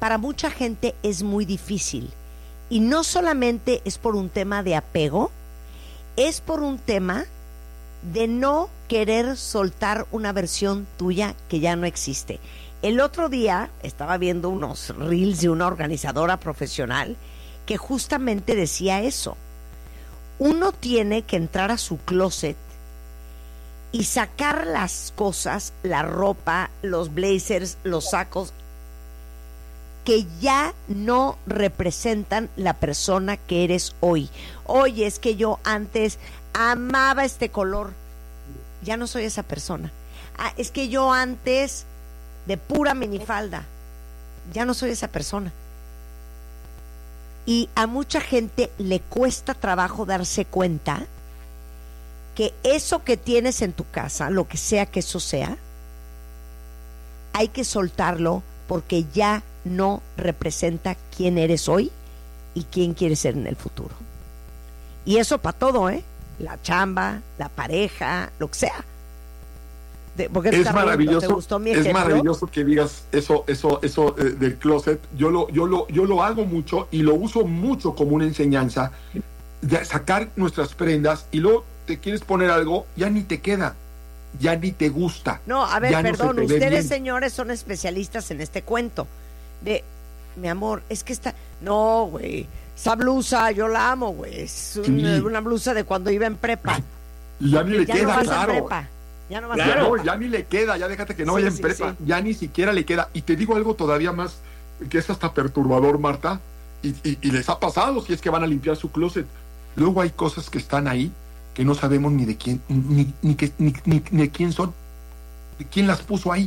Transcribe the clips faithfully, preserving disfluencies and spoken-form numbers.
para mucha gente es muy difícil. Y no solamente es por un tema de apego, es por un tema de no querer soltar una versión tuya que ya no existe. El otro día estaba viendo unos reels de una organizadora profesional que justamente decía eso. Uno tiene que entrar a su closet y sacar las cosas, la ropa, los blazers, los sacos, que ya no representan la persona que eres hoy. Oye, es que yo antes amaba este color, ya no soy esa persona. Ah, es que yo antes de pura minifalda, ya no soy esa persona. Y a mucha gente le cuesta trabajo darse cuenta que eso que tienes en tu casa, lo que sea que eso sea, hay que soltarlo porque ya no representa quién eres hoy y quién quieres ser en el futuro. Y eso para todo, ¿eh? La chamba, la pareja, lo que sea. De, es maravilloso, ¿te gustó mi ejemplo? Es maravilloso que digas eso, eso, eso eh, del closet. Yo lo, yo lo, yo lo hago mucho y lo uso mucho como una enseñanza de sacar nuestras prendas y luego te quieres poner algo, ya ni te queda, ya ni te gusta. No, a ver, perdón, no ustedes señores son especialistas en este cuento de, mi amor, es que está, no, güey, esa blusa yo la amo, güey, es un, sí. una blusa de cuando iba en prepa. Y ya ni le ya queda, no claro. Ya no, vas claro. ya, no, ya ni le queda, ya déjate que no vaya sí, en sí, prepa, sí. ya ni siquiera le queda. Y te digo algo todavía más, que es hasta perturbador, Marta, y, y, y les ha pasado si es que van a limpiar su closet. Luego hay cosas que están ahí que no sabemos ni de quién, ni, ni, ni, ni, ni, ni de quién son, de quién las puso ahí.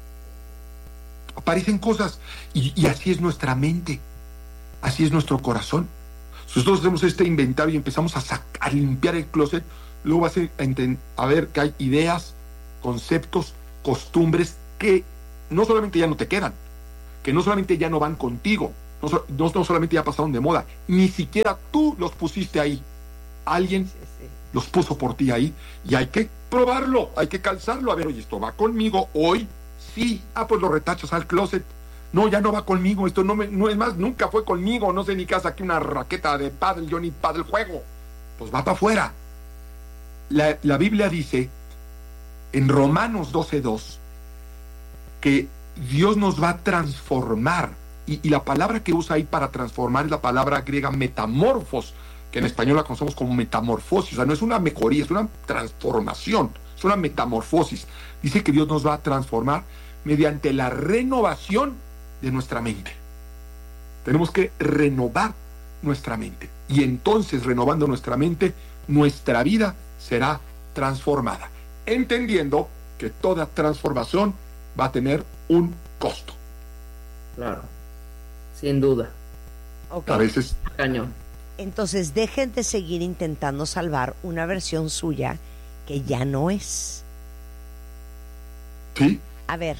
Aparecen cosas, y, y así es nuestra mente, así es nuestro corazón. Si nosotros hacemos este inventario y empezamos a, sacar, a limpiar el closet, luego vas a, enten- a ver que hay ideas, conceptos, costumbres que no solamente ya no te quedan, que no solamente ya no van contigo, no, so- no, no solamente ya pasaron de moda, ni siquiera tú los pusiste ahí. Alguien sí, sí. los puso por ti ahí y hay que probarlo, hay que calzarlo. A ver, oye, ¿esto va conmigo hoy? Sí. Ah, pues lo retachas al closet. No, ya no va conmigo, esto no me, no es más, nunca fue conmigo, no sé ni qué hace aquí una raqueta de pádel, yo ni pádel juego. Pues va para afuera. La, la Biblia dice en Romanos doce dos que Dios nos va a transformar y, y la palabra que usa ahí para transformar es la palabra griega metamorfos, que en español la conocemos como metamorfosis. O sea, no es una mejoría, es una transformación, es una metamorfosis. Dice que Dios nos va a transformar mediante la renovación de nuestra mente. Tenemos que renovar nuestra mente y entonces, renovando nuestra mente, nuestra vida será transformada, entendiendo que toda transformación va a tener un costo. Claro, sin duda. Okay. A veces cañón. Entonces dejen de seguir intentando salvar una versión suya que ya no es. Sí. A ver,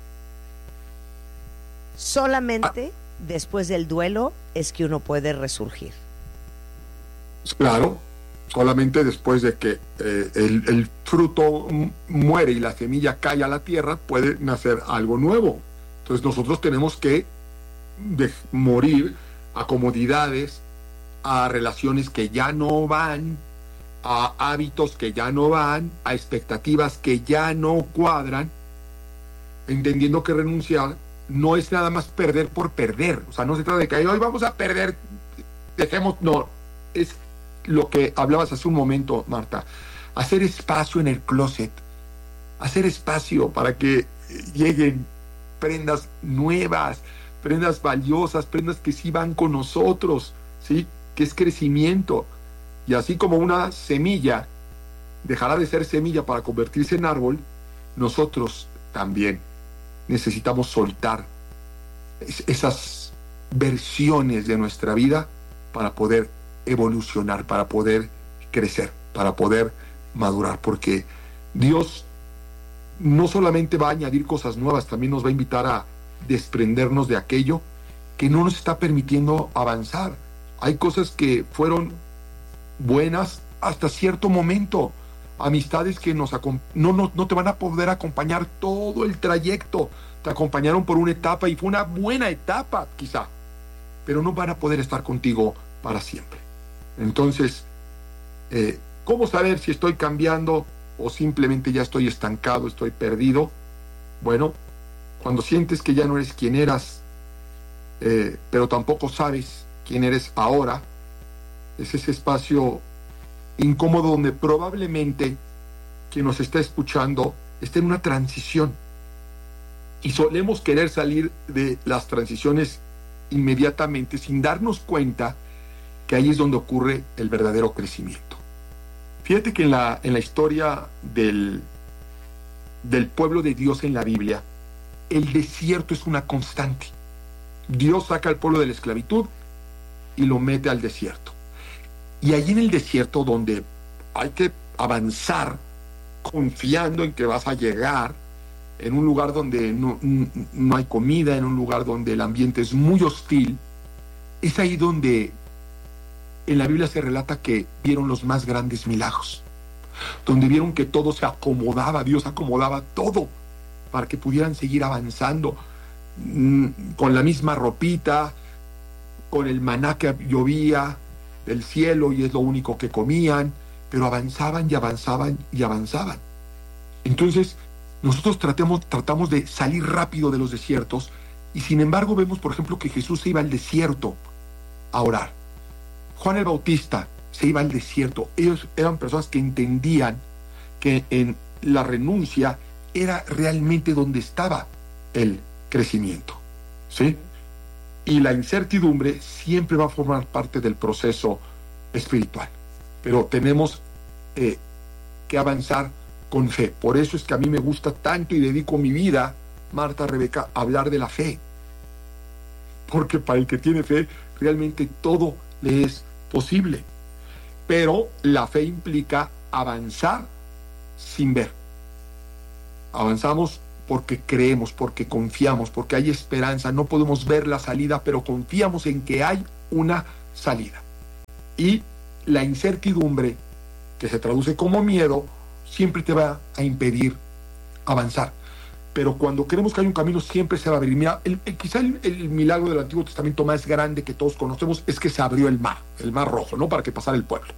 solamente ah. después del duelo es que uno puede resurgir. Claro. Solamente después de que eh, el, el fruto muere y la semilla cae a la tierra, puede nacer algo nuevo. Entonces nosotros tenemos que de, morir a comodidades, a relaciones que ya no van, a hábitos que ya no van, a expectativas que ya no cuadran, entendiendo que renunciar no es nada más perder por perder. O sea, no se trata de que hoy vamos a perder, dejemos, no, es lo que hablabas hace un momento, Marta, hacer espacio en el closet, hacer espacio para que lleguen prendas nuevas, prendas valiosas, prendas que sí van con nosotros, ¿sí? Que es crecimiento. Y así como una semilla dejará de ser semilla para convertirse en árbol, nosotros también necesitamos soltar es- esas versiones de nuestra vida para poder evolucionar, para poder crecer, para poder madurar, porque Dios no solamente va a añadir cosas nuevas, también nos va a invitar a desprendernos de aquello que no nos está permitiendo avanzar. Hay cosas que fueron buenas hasta cierto momento, amistades que nos acom- no, no, no te van a poder acompañar todo el trayecto. Te acompañaron por una etapa y fue una buena etapa, quizá, pero no van a poder estar contigo para siempre. Entonces, eh, ¿cómo saber si estoy cambiando o simplemente ya estoy estancado, estoy perdido? Bueno, cuando sientes que ya no eres quien eras, eh, pero tampoco sabes quién eres ahora, es ese espacio incómodo donde probablemente quien nos está escuchando está en una transición. Y solemos querer salir de las transiciones inmediatamente sin darnos cuenta que ahí es donde ocurre el verdadero crecimiento. Fíjate que en la, en la historia del, del pueblo de Dios en la Biblia, el desierto es una constante. Dios saca al pueblo de la esclavitud y lo mete al desierto. Y allí en el desierto, donde hay que avanzar confiando en que vas a llegar, en un lugar donde no, no hay comida, en un lugar donde el ambiente es muy hostil, es ahí donde en la Biblia se relata que vieron los más grandes milagros, donde vieron que todo se acomodaba, Dios acomodaba todo para que pudieran seguir avanzando, con la misma ropita, con el maná que llovía del cielo y es lo único que comían, pero avanzaban y avanzaban y avanzaban. Entonces, nosotros tratemos, tratamos de salir rápido de los desiertos y sin embargo vemos, por ejemplo, que Jesús se iba al desierto a orar. Juan el Bautista se iba al desierto. Ellos eran personas que entendían que en la renuncia era realmente donde estaba el crecimiento, ¿sí? Y la incertidumbre siempre va a formar parte del proceso espiritual. Pero tenemos eh, que avanzar con fe. Por eso es que a mí me gusta tanto y dedico mi vida, Marta, Rebeca, a hablar de la fe. Porque para el que tiene fe, realmente todo le es posible. Pero la fe implica avanzar sin ver. Avanzamos porque creemos, porque confiamos, porque hay esperanza. No podemos ver la salida, pero confiamos en que hay una salida. Y la incertidumbre, que se traduce como miedo, siempre te va a impedir avanzar. Pero cuando creemos que hay un camino, siempre se va a abrir. Mira, el, el, quizá el, el milagro del Antiguo Testamento más grande que todos conocemos es que se abrió el mar, el mar rojo, ¿no? Para que pasara el pueblo.